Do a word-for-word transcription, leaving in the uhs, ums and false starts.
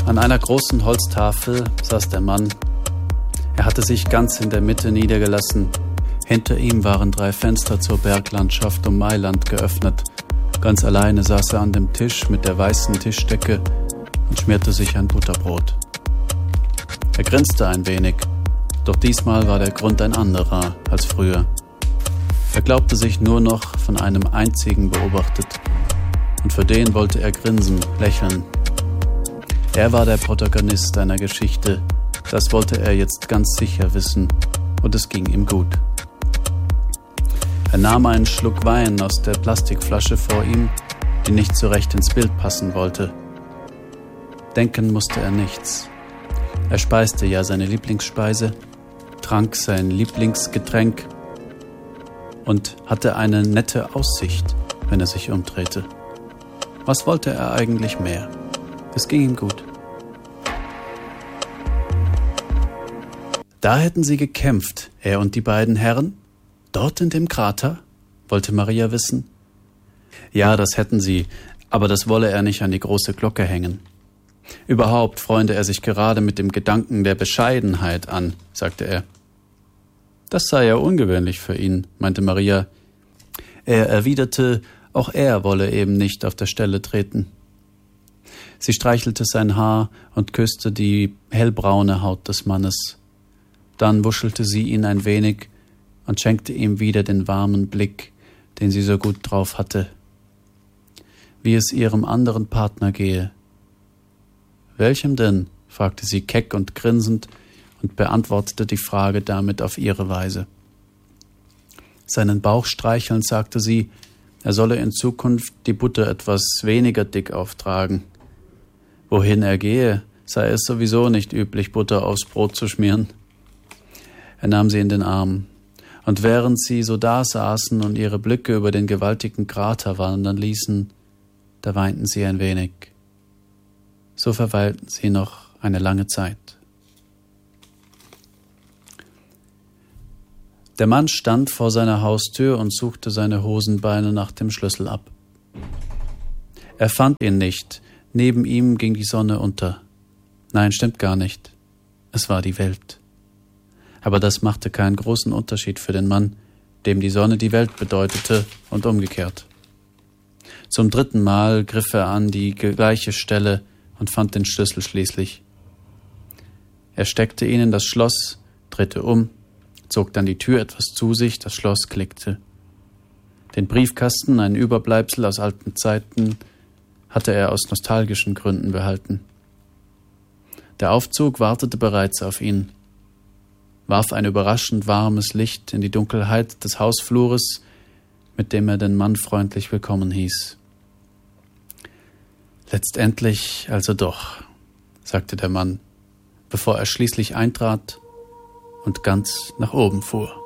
An einer großen Holztafel saß der Mann. Er hatte sich ganz in der Mitte niedergelassen. Hinter ihm waren drei Fenster zur Berglandschaft um Mailand geöffnet. Ganz alleine saß er an dem Tisch mit der weißen Tischdecke und schmierte sich ein Butterbrot. Er grinste ein wenig, doch diesmal war der Grund ein anderer als früher. Er glaubte sich nur noch von einem einzigen beobachtet, und für den wollte er grinsen, lächeln. Er war der Protagonist einer Geschichte, das wollte er jetzt ganz sicher wissen, und es ging ihm gut. Er nahm einen Schluck Wein aus der Plastikflasche vor ihm, die nicht so recht ins Bild passen wollte. Denken musste er nichts. Er speiste ja seine Lieblingsspeise, trank sein Lieblingsgetränk und hatte eine nette Aussicht, wenn er sich umdrehte. Was wollte er eigentlich mehr? Es ging ihm gut. Da hätten sie gekämpft, er und die beiden Herren? Dort in dem Krater? Wollte Maria wissen. Ja, das hätten sie, aber das wolle er nicht an die große Glocke hängen. Überhaupt freunde er sich gerade mit dem Gedanken der Bescheidenheit an, sagte er. Das sei ja ungewöhnlich für ihn, meinte Maria. Er erwiderte, auch er wolle eben nicht auf der Stelle treten. Sie streichelte sein Haar und küsste die hellbraune Haut des Mannes. Dann wuschelte sie ihn ein wenig und schenkte ihm wieder den warmen Blick, den sie so gut drauf hatte. Wie es ihrem anderen Partner gehe. Welchem denn? Fragte sie keck und grinsend und beantwortete die Frage damit auf ihre Weise. Seinen Bauch streichelnd sagte sie, er solle in Zukunft die Butter etwas weniger dick auftragen. Wohin er gehe, sei es sowieso nicht üblich, Butter aufs Brot zu schmieren. Er nahm sie in den Arm, und während sie so da saßen und ihre Blicke über den gewaltigen Krater wandern ließen, da weinten sie ein wenig. So verweilten sie noch eine lange Zeit. Der Mann stand vor seiner Haustür und suchte seine Hosenbeine nach dem Schlüssel ab. Er fand ihn nicht. Neben ihm ging die Sonne unter. Nein, stimmt gar nicht. Es war die Welt. Aber das machte keinen großen Unterschied für den Mann, dem die Sonne die Welt bedeutete und umgekehrt. Zum dritten Mal griff er an die gleiche Stelle und fand den Schlüssel schließlich. Er steckte ihn in das Schloss, drehte um, zog dann die Tür etwas zu sich, das Schloss klickte. Den Briefkasten, ein Überbleibsel aus alten Zeiten, hatte er aus nostalgischen Gründen behalten. Der Aufzug wartete bereits auf ihn, warf ein überraschend warmes Licht in die Dunkelheit des Hausflures, mit dem er den Mann freundlich willkommen hieß. Letztendlich also doch, sagte der Mann, bevor er schließlich eintrat und ganz nach oben fuhr.